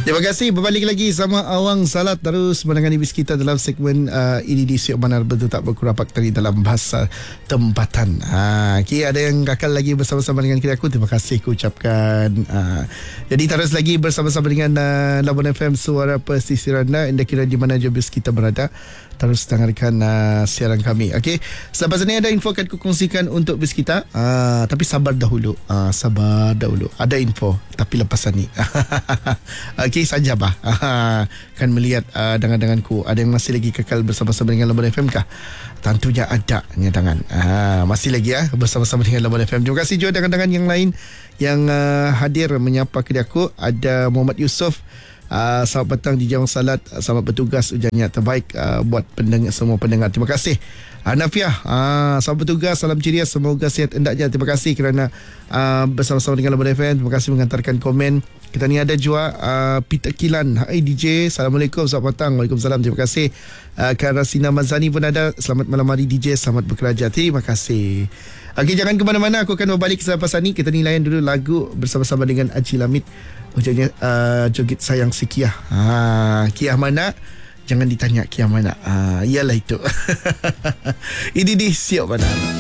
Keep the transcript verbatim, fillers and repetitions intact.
Terima kasih. Berbalik lagi sama Awang Salat terus menangani bis kita dalam segmen uh, ini di Siok Manar Betul Tak Berkurang Faktari dalam bahasa tempatan. Ha, okay, ada yang kakal lagi bersama-sama dengan kita aku. Terima kasih aku ucapkan. Uh, jadi terus lagi bersama-sama dengan uh, Labuan F M Suara Pesisir anda. Anda kira di mana je bis kita berada, terus dengarkan uh, siaran kami. Okey, selepas ini ada info akan kukongsikan untuk bis kita. Uh, tapi sabar dahulu. Uh, sabar dahulu. Ada info tapi lepasan ni. Okey, saja bah. Uh, kan melihat uh, dengar-denganku ada yang masih lagi kekal bersama-sama dengan Labuan F M kah? Tentunya ada nyatangan. Uh, masih lagi ya bersama-sama dengan Labuan F M. Terima kasih juga dengar-dengar yang lain yang uh, hadir menyapa kedai aku. Ada Muhammad Yusof. Uh, selamat petang di Jawang Salat. Selamat bertugas, ujarnya terbaik uh, buat pendengar, semua pendengar. Terima kasih. Hanafiah, uh, selamat bertugas, salam ceria, semoga sihat hendaknya. Terima kasih kerana uh, bersama-sama dengan Labuan F M. Terima kasih mengantarkan komen. Kita ni ada juga uh, Peter Kilan. Hai D J, Assalamualaikum, selamat petang. Waalaikumsalam, terima kasih. uh, Kara Sina Mazani pun ada. Selamat malam hari D J, selamat bekerja. Terima kasih. Okey, jangan ke mana-mana. Aku akan berbalik selepas ini. Kita ni layan dulu lagu bersama-sama dengan Haji Lamid. Ujarnya uh, joget sayang si Kiah. Ha, Kiah mana? Jangan ditanya Kiah mana. Ah, iyalah itu. Ini di Siok Manar.